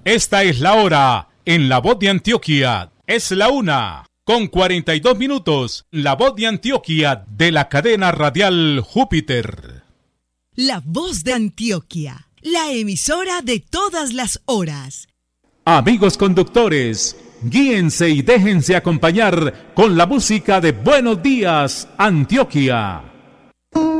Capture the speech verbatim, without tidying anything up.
Esta es la hora en La Voz de Antioquia. Es la una con cuarenta y dos minutos. La Voz de Antioquia de la cadena radial Júpiter. La Voz de Antioquia, la emisora de todas las horas. Amigos conductores, guíense y déjense acompañar con la música de Buenos Días, Antioquia.